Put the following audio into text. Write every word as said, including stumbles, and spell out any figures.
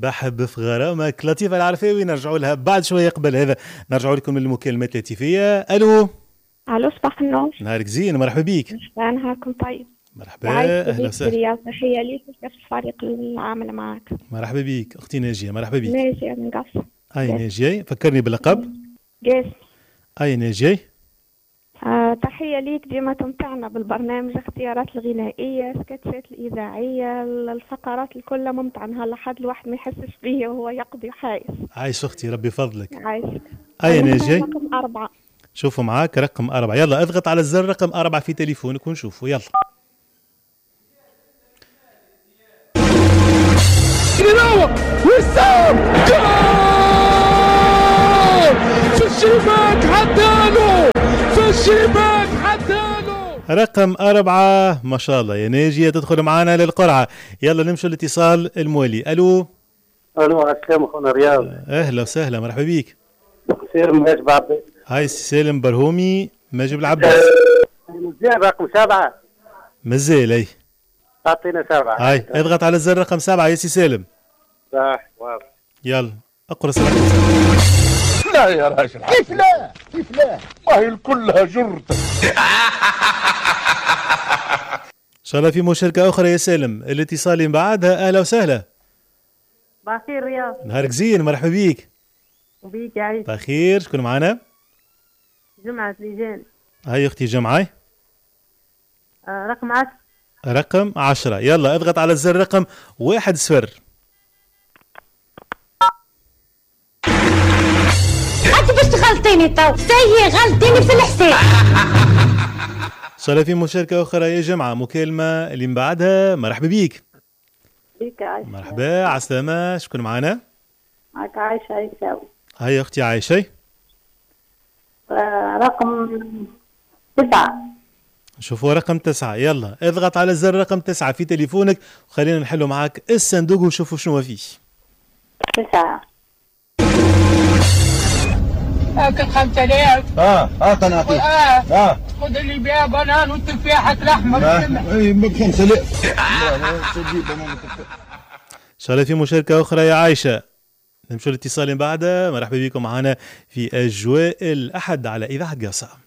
بحب في غرامك. لطيفة العرفاوي نرجعوا لها بعد شوية. قبل هذا نرجعوا لكم المكالمات الهاتفية. الو الو صباح النور. نهارك زين، مرحبا بيك. نهاركم طيب. مرحبا اهلا وسهلا. تحية ليك وكيف الفريق العامل معك. مرحبا بيك اختي ناجية. مرحبا بيك. ناجية من قصر. اي ناجية، فكرني باللقب. قيس. اي ناجية. آه، تحية ليك، ديما تمتعنا بالبرنامج، اختيارات الغنائية، سكتشات الإذاعية، الفقرات الكل ممتعة، نهار لحد الواحد ما يحسش بيه وهو يقضي حائز. عايش اختي ربي فضلك. عايشك. اي ناجية. رقم أربعة. شوفوا معاك رقم أربعة، يلا اضغط على الزر رقم أربعة في تليفونك ونشوفوا. يلا وسام جول في الشباك حدانو، في الشباك حدانو. رقم أربعة ما شاء الله يا ناجية تدخل معنا للقرعة. يلا نمشوا الاتصال الموالي. ألو الو السلام اخونا رياض. أهلا وسهلا مرحبا بيك. سير ماجب عباس. هاي سالم برهومي ماجب العباس. مزيان رقم سبعة. مازال اي اعطينا سبعة. هاي اضغط على الزر رقم سبعة يا سي سالم. صح واضح. يلا اقرص رقم سبعة. لا يا راجل كيف لا كيف لا، ما هي كلها جرت. ان شاء الله في مشاركة أخرى يا سالم. الاتصال من بعدها. أهلا وسهلا. بخير رياض. نهارك زين مرحبا بيك. وبيك عايش. بخير. شكون معنا؟ جمعة ليجان. هاي اختي جمعة. آه، رقم عشرة. رقم عشرة. يلا اضغط على الزر رقم واحد صفر. انت باش تغلطيني تو، سي غلطيني في الحساب. ان شاء الله في مشاركة أخرى يا جمعة. مكالمة اللي من بعدها. مرحبا بيك. بيك عايشة. مرحبا عسلامة. شكون معنا؟ معك عايشة عيساوي. هاي اختي عايشة. آه، رقم تسعة. شوفوا رقم تسعة. يلا اضغط على الزر رقم تسعة في تليفونك وخلينا نحلوا معاك الصندوق ونشوفوا شنو فيه. تسعة. اكل خمسة آلاف. اه اه تنعطيك. اه اه خذ اللي بيها بنان والتفاحة الأحمر. اي بخمسة آلاف. ان شاء الله في مشاركة أخرى يا عايشة. نمشوا الاتصال بعدها. مرحبا بكم معنا في أجواء الأحد على إذاعة قاصة.